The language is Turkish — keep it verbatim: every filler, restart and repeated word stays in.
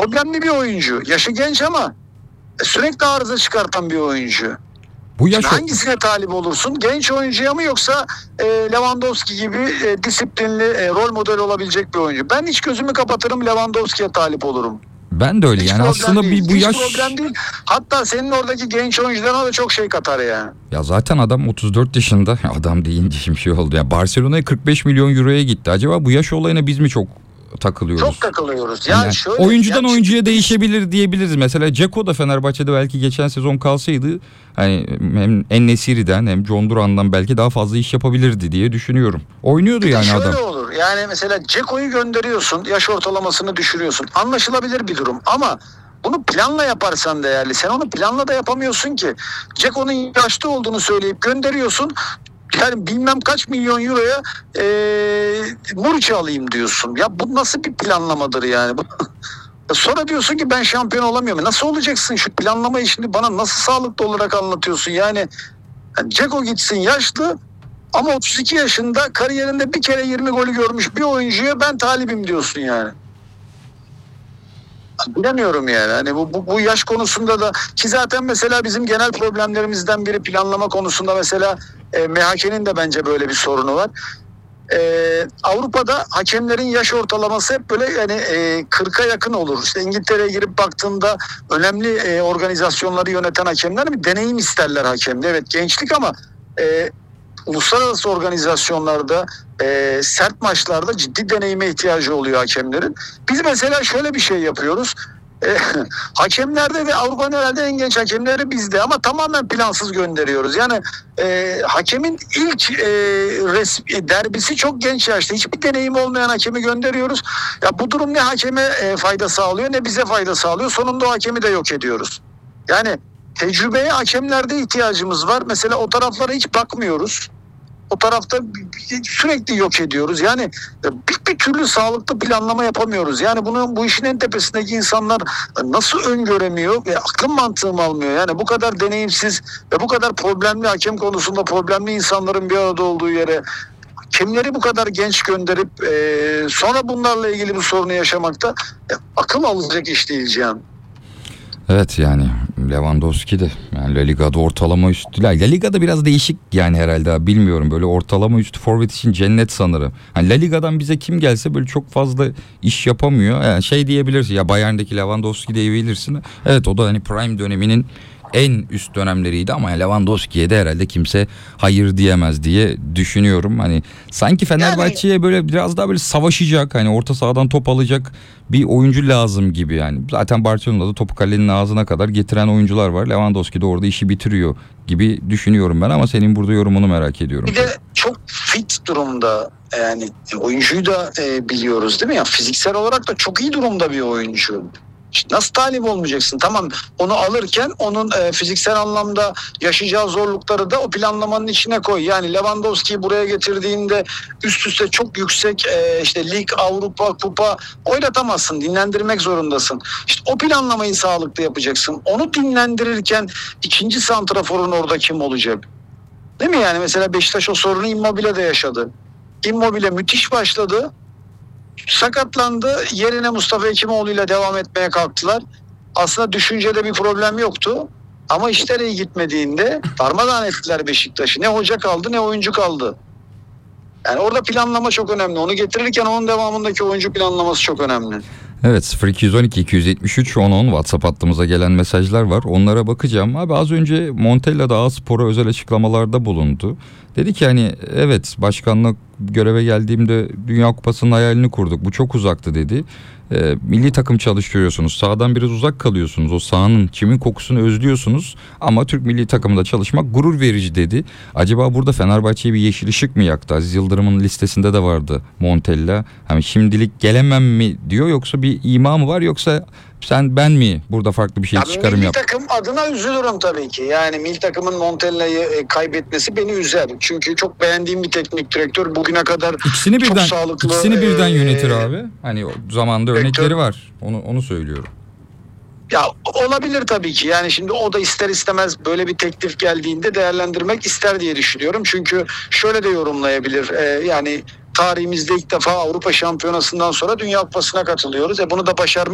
problemli bir oyuncu. Yaşı genç ama sürekli arıza çıkartan bir oyuncu. Bu yaş hangisine talip olursun? Genç oyuncuya mı yoksa e, Lewandowski gibi e, disiplinli e, rol model olabilecek bir oyuncu? Ben hiç gözümü kapatırım, Lewandowski'ye talip olurum. Ben de öyle Hiç yani aslında değil. bir bu Hiç yaş problem değil. Hatta senin oradaki genç oyuncularına da çok şey katar yani. ya zaten adam otuz dört yaşında. Adam deyince şimdi şey oldu ya. Barcelona'ya kırk beş milyon euroya gitti. Acaba bu yaş olayına biz mi çok takılıyoruz? Çok takılıyoruz. Ya Yani şöyle, oyuncudan ya oyuncuya şimdi... değişebilir diyebiliriz. Mesela Dzeko da Fenerbahçe'de belki geçen sezon kalsaydı hani hem En-Nesyri'den hem John Duran'dan belki daha fazla iş yapabilirdi diye düşünüyorum. Oynuyordu yani şöyle adam. Şöyle olur. Yani mesela Dzeko'yu gönderiyorsun, yaş ortalamasını düşürüyorsun. Anlaşılabilir bir durum ama bunu planla yaparsan değerli. Sen onu planla da yapamıyorsun ki. Dzeko'nun yaşlı olduğunu söyleyip gönderiyorsun. Yani bilmem kaç milyon euroya e, Muriç'i alayım diyorsun. Ya bu nasıl bir planlamadır yani? Sonra diyorsun ki ben şampiyon olamıyorum. Nasıl olacaksın? Şu planlama işini bana nasıl sağlıklı olarak anlatıyorsun? Yani, yani Dzeko gitsin yaşlı ama otuz iki yaşında kariyerinde bir kere yirmi golü görmüş bir oyuncuya ben talibim diyorsun yani. Bilemiyorum yani. Hani bu, bu, bu yaş konusunda da ki zaten mesela bizim genel problemlerimizden biri planlama konusunda mesela e, M H K'nin de bence böyle bir sorunu var. E, Avrupa'da hakemlerin yaş ortalaması hep böyle yani e, kırka yakın olur. İşte İngiltere'ye girip baktığında önemli e, organizasyonları yöneten hakemler bir deneyim isterler hakemde. Evet gençlik ama e, uluslararası organizasyonlarda e, sert maçlarda ciddi deneyime ihtiyacı oluyor hakemlerin. Biz mesela şöyle bir şey yapıyoruz. E, hakemlerde ve Avrupa'nın herhalde en genç hakemleri bizde ama tamamen plansız gönderiyoruz. Yani e, hakemin ilk e, resmi, derbisi çok genç yaşta. Hiçbir deneyim olmayan hakemi gönderiyoruz. Ya bu durum ne hakeme e, fayda sağlıyor ne bize fayda sağlıyor. Sonunda o hakemi de yok ediyoruz. Yani tecrübeye hakemlerde ihtiyacımız var. Mesela o taraflara hiç bakmıyoruz. O tarafta sürekli yok ediyoruz. Yani bir, bir türlü sağlıklı planlama yapamıyoruz. Yani bunu bu işin en tepesindeki insanlar nasıl öngöremiyor ve aklım mantığım almıyor. Yani bu kadar deneyimsiz ve bu kadar problemli hakem konusunda problemli insanların bir arada olduğu yere hakemleri bu kadar genç gönderip e, sonra bunlarla ilgili bir sorunu yaşamakta e, akıl alacak iş değil Cihan. Evet yani Lewandowski de yani La Liga'da ortalama üstü. La Liga'da biraz değişik yani herhalde bilmiyorum böyle ortalama üstü forvet için cennet sanırım. Yani La Liga'dan bize kim gelse böyle çok fazla iş yapamıyor. Yani şey diyebilirsin ya Bayern'deki Lewandowski diyebilirsin. Evet o da hani prime döneminin en üst dönemleriydi ama Lewandowski'ye de herhalde kimse hayır diyemez diye düşünüyorum. Hani sanki Fenerbahçe'ye böyle biraz daha böyle savaşacak hani orta sahadan top alacak bir oyuncu lazım gibi yani. Zaten Barcelona'da topu kalenin ağzına kadar getiren oyuncular var. Lewandowski de orada işi bitiriyor gibi düşünüyorum ben ama senin burada yorumunu merak ediyorum. Bir de çok fit durumda yani oyuncuyu da e, biliyoruz değil mi? Ya fiziksel olarak da çok iyi durumda bir oyuncu. Nasıl talip olmayacaksın? Tamam onu alırken onun e, fiziksel anlamda yaşayacağı zorlukları da o planlamanın içine koy. Yani Lewandowski'yi buraya getirdiğinde üst üste çok yüksek e, işte lig, Avrupa, kupa oynatamazsın. Dinlendirmek zorundasın. İşte o planlamayı sağlıklı yapacaksın. Onu dinlendirirken ikinci santraforun orada kim olacak? Değil mi yani? Mesela Beşiktaş o sorunu Immobile'de yaşadı. Immobile müthiş başladı. Sakatlandı. Yerine Mustafa Hekimoğlu ile devam etmeye kalktılar. Aslında düşüncede bir problem yoktu. Ama işler iyi gitmediğinde darmadağın ettiler Beşiktaş'ı. Ne hoca kaldı ne oyuncu kaldı. Yani orada planlama çok önemli. Onu getirirken onun devamındaki oyuncu planlaması çok önemli. Evet sıfır iki on iki iki yetmiş üç on on WhatsApp hattımıza gelen mesajlar var. Onlara bakacağım. Abi az önce Montella da A-Spor'a özel açıklamalarda bulundu. Dedi ki hani evet başkanlık göreve geldiğimde Dünya Kupası'nın hayalini kurduk. Bu çok uzaktı dedi. E, milli takım çalıştırıyorsunuz. Sahadan biraz uzak kalıyorsunuz. O sahanın çimin kokusunu özlüyorsunuz. Ama Türk milli takımında çalışmak gurur verici dedi. Acaba burada Fenerbahçe'ye bir yeşil ışık mı yaktı? Aziz Yıldırım'ın listesinde de vardı Montella. Hani şimdilik gelemem mi diyor yoksa bir ima mı var yoksa sen ben mi burada farklı bir şey ya çıkarım milli yap? Milli takım adına üzülürüm tabii ki. Yani milli takımın Montella'yı e, kaybetmesi beni üzer. Çünkü çok beğendiğim bir teknik direktör. Bugüne kadar ikisini birden, çok sağlıklı. İkisini birden e, yönetir abi. Hani o zamanda direktör, örnekleri var. Onu onu söylüyorum. Ya olabilir tabii ki. Yani şimdi o da ister istemez böyle bir teklif geldiğinde değerlendirmek ister diye düşünüyorum. Çünkü şöyle de yorumlayabilir. E, yani tarihimizde ilk defa Avrupa Şampiyonası'ndan sonra Dünya Kupası'na katılıyoruz. E bunu da başarmış